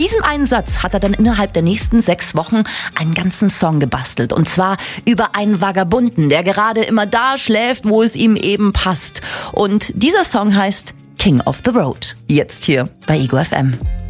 diesem einen Satz hat er dann innerhalb der nächsten 6 Wochen einen ganzen Song gebastelt. Und zwar über einen Vagabunden, der gerade immer da schläft, wo es ihm eben passt. Und dieser Song heißt King of the Road. Jetzt hier bei Ego FM.